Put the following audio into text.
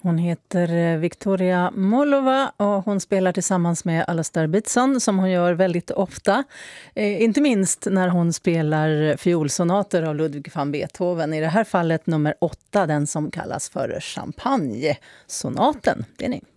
Hon heter Victoria Molova och hon spelar tillsammans med Alastair Bitson som hon gör väldigt ofta. Inte minst när hon spelar fiolsonater av Ludwig van Beethoven. I det här fallet nummer 8, den som kallas för Champagne-sonaten. Det är ni.